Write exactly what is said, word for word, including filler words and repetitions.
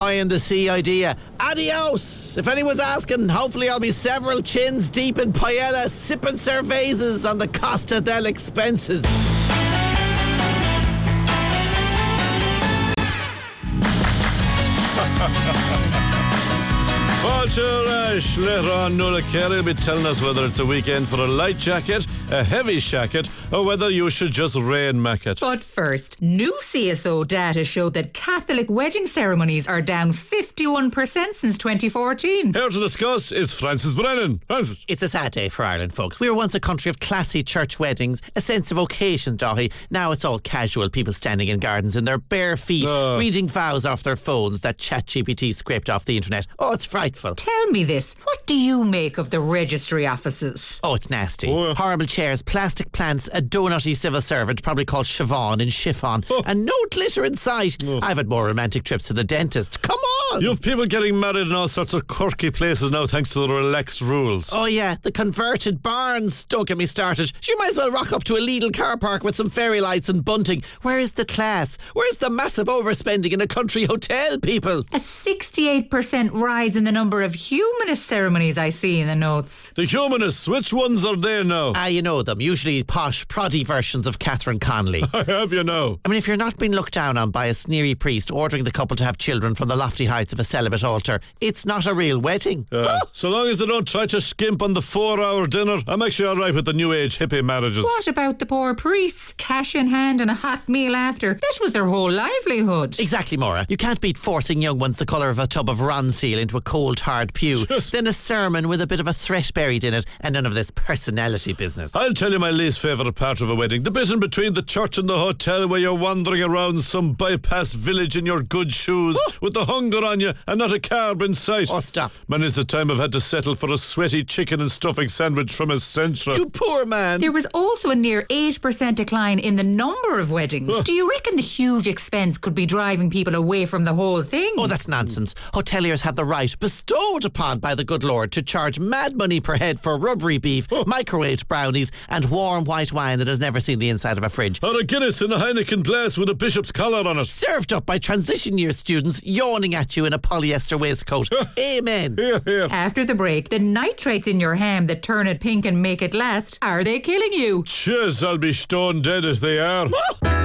pie in the sea idea. Adios! If anyone's asking, hopefully I'll be several chins deep in paella, sipping cervezas on the Costa del Expenses. Culture later on, Nuala Carey will be telling us whether it's a weekend for a light jacket, a heavy jacket, or whether you should just rain mac it. But first, new C S O data showed that Catholic wedding ceremonies are down fifty-one percent since twenty fourteen. Here to discuss is Francis Brennan. Francis. It's a sad day for Ireland, folks. We were once a country of classy church weddings, a sense of occasion, Dahi. Now it's all casual, people standing in gardens in their bare feet, uh. reading vows off their phones that ChatGPT scraped off the internet. Oh, it's frightful. Tell me this, what do you make of the registry offices? Oh, it's nasty. Oh, yeah. Horrible chairs, plastic plants, a donutty civil servant, probably called Siobhan in chiffon, oh. and no glitter in sight. Oh. I've had more romantic trips to the dentist. Come on! You have people getting married in all sorts of quirky places now thanks to the relaxed rules. Oh yeah, the converted barns. Don't get me started. You might as well rock up to a Lidl car park with some fairy lights and bunting. Where is the class? Where's the massive overspending in a country hotel, people? A sixty-eight percent rise in the number of humanist ceremonies I see in the notes. The humanists, which ones are they now? Ah, you know them. Usually posh, proddy versions of Catherine Conley. I have, you know. I mean, if you're not being looked down on by a sneery priest ordering the couple to have children from the lofty heights of a celibate altar, it's not a real wedding. Uh, so long as they don't try to skimp on the four-hour dinner, I'm actually all right with the new age hippie marriages. What about the poor priests? Cash in hand and a hot meal after. That was their whole livelihood. Exactly, Maura. You can't beat forcing young ones the colour of a tub of Ronseal into a cold, hard pew. Just then a sermon with a bit of a threat buried in it, and none of this personality business. I'll tell you my least favourite part of a wedding. The bit in between the church and the hotel where you're wandering around some bypass village in your good shoes oh. with the hunger on you and not a carb in sight. Oh, stop. Many's the time I've had to settle for a sweaty chicken and stuffing sandwich from Essentra. You poor man. There was also a near eight percent decline in the number of weddings. Oh. Do you reckon the huge expense could be driving people away from the whole thing? Oh, that's nonsense. Hoteliers have the right, bestowed upon by the good Lord, to charge mad money per head for rubbery beef, oh. microwaved brownies, and warm white wine that has never seen the inside of a fridge. Or a Guinness in a Heineken glass with a bishop's collar on it. Served up by transition year students yawning at you in a polyester waistcoat. Amen. Here, here. After the break, the nitrates in your ham that turn it pink and make it last, are they killing you? Cheers, I'll be stone dead if they are.